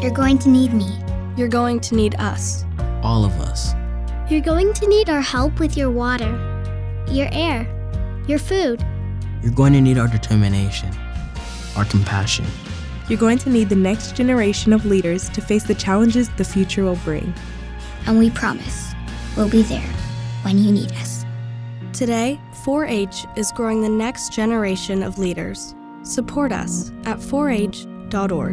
You're going to need me. You're going to need us. All of us. You're going to need our help with your water, your air, your food. You're going to need our determination, our compassion. You're going to need the next generation of leaders to face the challenges the future will bring. And we promise we'll be there when you need us. Today, 4-H is growing the next generation of leaders. Support us at 4h.org.